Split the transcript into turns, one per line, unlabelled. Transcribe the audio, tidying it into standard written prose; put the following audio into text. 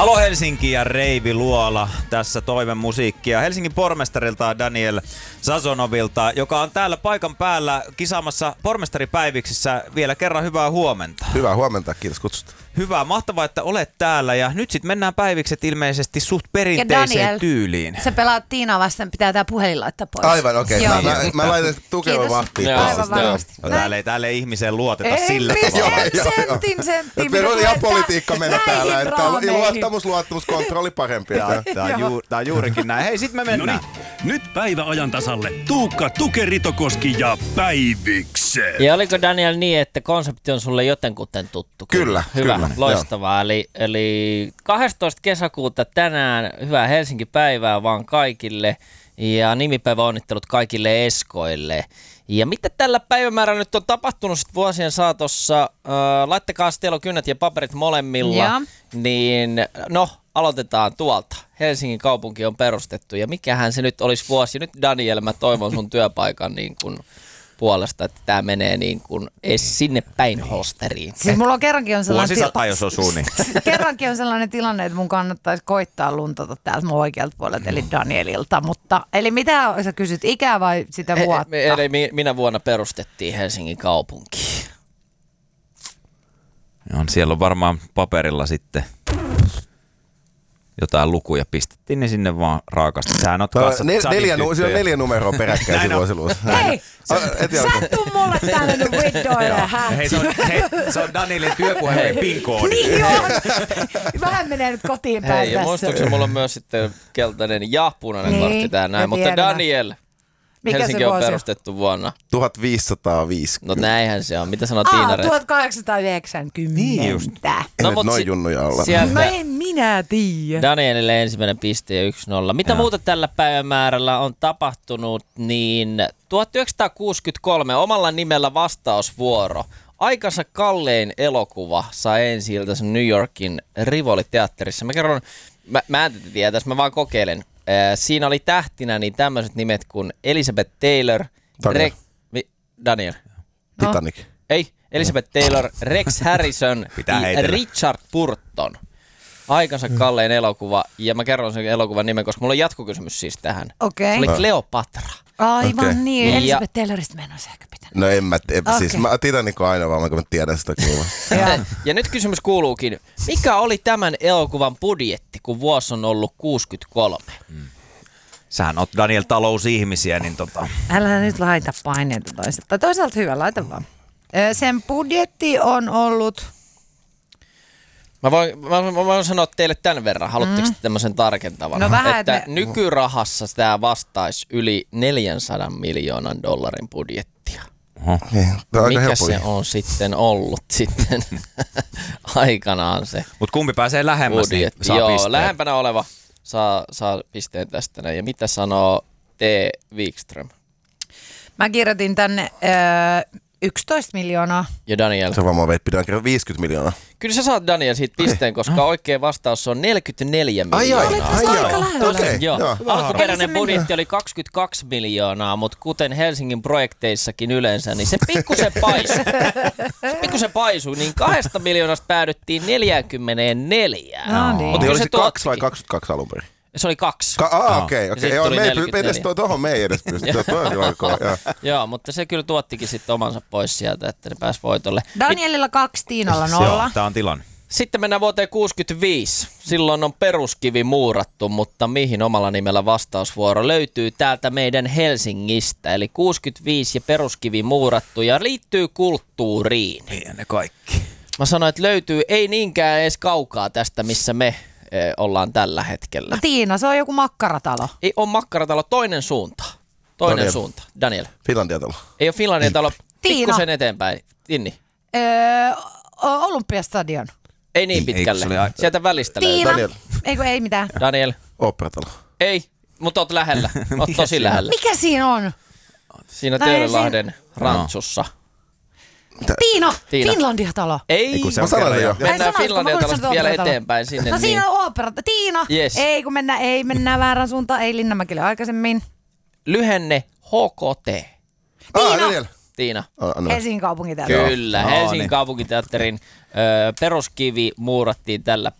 Halo Helsinki ja Reivi Luola tässä Toiven musiikkia. Helsingin pormestarilta Daniel Sazonovilta, joka on täällä paikan päällä kisaamassa pormestaripäiviksissä. Vielä kerran hyvää huomenta.
Hyvää huomenta, kiitos kutsusta.
Hyvä, mahtavaa, että olet täällä ja nyt sitten mennään päivikset ilmeisesti suht perinteiseen
Daniel,
tyyliin.
sä pelaat Tiinaa vastaan, pitää tää puhelin laittaa pois.
Aivan, okei.
Joo.
Mä laitan tukeva vahtiin.
Aivan varmasti.
No, täällä ei ihmiseen luoteta
Ei,
sillä
Chris,
tavalla.
sentin.
Meillä on ihan politiikka mennä täällä, että
raameihin.
luottamus, kontrolli parempi.
Tää on juurikin näin. Hei, sit me mennään.
Nyt päivä ajan tasalle. Tuukka Tukeritokoski ja Päivikset.
Ja oliko Daniel niin, että konsepti on sulle jotenkuten tuttu?
Kyllä,
Hyvä,
kyllä,
loistavaa. Eli 12. kesäkuuta tänään hyvää Helsinki-päivää vaan kaikille ja nimipäiväonnittelut kaikille eskoille. Ja mitä tällä päivämäärällä nyt on tapahtunut sit vuosien saatossa? Laittakaa teillä on kynät ja paperit molemmilla.
Ja.
Niin no, aloitetaan tuolta. Helsingin kaupunki on perustettu ja mikähän se nyt olisi vuosi. Nyt Daniel, mä toivon sun työpaikan niin kuin puolesta, että tää menee niin kuin sinne päin holsteriin.
Siis mulla on kerrankin on sellainen
Vuosisata, jos osuu, niin.
kerrankin on sellainen tilanne, että mun kannattaisi koittaa luntata täältä mun oikealta puolelta, eli Danielilta. Mutta, eli mitä sä kysyt, ikää vai sitä vuotta?
Eli minä vuonna perustettiin Helsingin kaupunki.
Siellä on varmaan paperilla sitten jotain lukuja pistettiin, niin sinne vaan raakasti. Sähän oot katsot
Siellä on 4 numeroa peräkkäin vuosiluvussa.
Hei, sä tuu mulle tänne nyt vittoille.
Hei, se on Danielin työpuheen PIN-koodi.
Niin on. Vähän menee nyt kotiin päin
Hei, ja
tässä.
muistuuko mulla on myös sitten keltainen ja punainen
Niin,
kortti tää näin.
me
Mutta
tiedämme.
Daniel,
Mikä
Helsinki
se
on
vuosi?
perustettu vuonna.
1550.
No näinhän se on. Mitä sanoo Tiina?
1890.
Niin just.
No,
mut
noin junnuja olla.
sieltä
No en minä tiedä.
Danielille ensimmäinen piste ja 1-0. Mitä muuta tällä päivämäärällä on tapahtunut, niin 1963 omalla nimellä vastausvuoro. Aikansa kallein elokuva sai ensi-iltansa New Yorkin Rivoli-teatterissa. Mä kerron, mä en tiedä, tässä mä vaan kokeilen. Siinä oli tähtinä niin tämmöiset nimet kuin Elizabeth Taylor,
Daniel.
Daniel.
Titanic.
Ei, Elizabeth Taylor, Rex Harrison
Pitää
ja
heitellä.
Richard Burton. Aikansa kallein elokuva, ja mä kerron sen elokuvan nimen, koska mulla on jatkokysymys siis tähän.
Okei.
Se oli Cleopatra.
Aivan
Okei.
niin,
Ja-
Elizabeth Taylorista mä en olisi ehkä pitänyt.
No en mä, siis
Okei.
Titanic on aina vaan, kun mä tiedän sitä kyllä.
Ja nyt kysymys kuuluukin, mikä oli tämän elokuvan budjetti, kun vuosi on ollut 63?
Sähän oot Daniel talousihmisiä, niin
Älä nyt laita paineita toiselta. Tai toisaalta hyvä, laita vaan. Sen budjetti on ollut...
Mä voin sanoa teille tämän verran. Haluatteko tämmöisen tarkentavan?
No vähän,
että
että
nykyrahassa tämä vastaisi yli 400 miljoonan dollarin budjettia.
Niin, tää on aika
Mikä
helppo.
se on sitten ollut sitten aikanaan se
Mutta kumpi pääsee lähemmäs, niin
budjetti?
saa
Joo,
pisteet.
lähempänä oleva saa pisteen tästä näin. Ja mitä sanoo T. Wikström
Mä kirjoitin tänne 11 miljoonaa.
ja Daniel?
Se varmaan veit pidään kerran 50 miljoonaa.
Kyllä sä saat Daniel siitä pisteen, koska oikea vastaus on 44 miljoonaa.
aika lähellä.
Okei,
Joo.
joo.
Eli
Alkuperäinen
se
budjetti oli 22 miljoonaa, mutta kuten Helsingin projekteissakin yleensä, niin se pikkusen paisui. Niin 2 miljoonasta päädyttiin 44.
No niin.
Mut
Mutta
kyllä
oli
se
se 2 vai
tuottikin.
22 alun perin?
Se oli 2.
Okei.
Ja sit
Joo,
tuli
me ei
44.
edes tohon me ei edes pysty. Toi on kyllä kova, joo.
Joo, mutta se kyllä tuottikin sitten omansa pois sieltä, että ne pääsi voitolle.
Danielilla 2, Tiinalla
Joo,
0.
tää on tilanne.
Sitten mennään vuoteen 65. Silloin on peruskivi muurattu, mutta mihin omalla nimellä vastausvuoro löytyy täältä meidän Helsingistä. Eli 65 ja peruskivi muurattu ja liittyy kulttuuriin.
Niin ne kaikki.
Mä sanoin, että löytyy ei niinkään edes kaukaa tästä, missä me ollaan tällä hetkellä.
No Tiina, se on joku makkaratalo.
Ei ole makkaratalo, toinen suunta. Toinen
Daniel.
suunta. Daniel.
Finlandia-talo.
Ei ole Finlandia talo.
Tiina.
Pikkusen eteenpäin. Tinni.
Olympiastadion.
Ei niin
Ei,
pitkälle.
se oli
Sieltä välistä löytyy.
Tiina.
Daniel.
Ei mitään.
Daniel.
Oopperatalo.
Ei, mutta oot lähellä. Oot tosi
siinä on?
lähellä.
Mikä siinä on?
Siinä
No ei
Töölönlahden rantsussa.
Tiina.
Tiina.
Finlandia-talo.
Ei,
kun se
Mä
on
sanoin
kerran
jo.
jo.
mennään
sanoitko? Mä
Finlandia-talosta
kuulostan
vielä
oopperatalo.
eteenpäin sinne.
No
niin.
siinä on ooperata. Tiina.
Yes.
Ei kun mennään väärään suuntaan. Ei Linnanmäkille aikaisemmin.
Lyhenne HKT.
Daniel.
Tiina.
Anna.
Helsingin kaupunginteatteri.
Kyllä,
No
Helsingin
niin.
kaupunginteatterin peruskivi muurattiin tällä